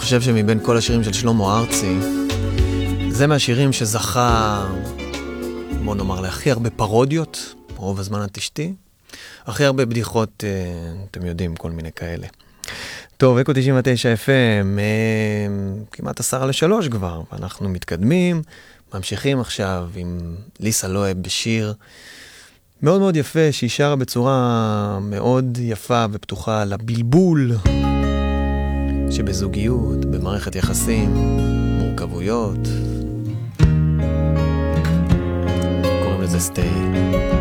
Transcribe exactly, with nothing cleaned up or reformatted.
חושב שמבין כל השירים של שלמה ארצי, זה מהשירים שזכה, בוא נאמר, להכי הרבה פרודיות, רוב הזמן התשתי, הכי הרבה בדיחות, אתם יודעים, כל מיני כאלה. טוב, אקו תשעים ותשע אף אם, כמעט עשרה לשלוש כבר, ואנחנו מתקדמים, ממשיכים עכשיו עם ליסה לואב בשיר מאוד מאוד יפה, שהיא שרה בצורה מאוד יפה ופתוחה לבלבול שבזוגיות, במערכת יחסים, מורכבויות. קוראים לזה סטי.